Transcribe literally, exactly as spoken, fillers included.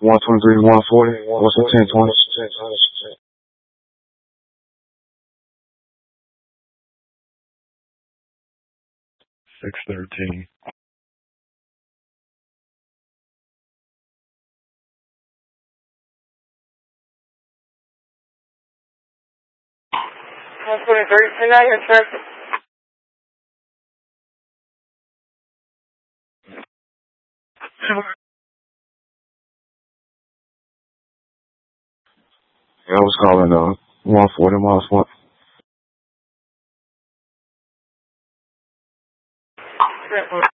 one twenty-three to one forty. What's the ten twenty? six thirteen. one twenty-three, ten nine, you're traffic. Yeah, I was calling uh one forty miles one. Traffic.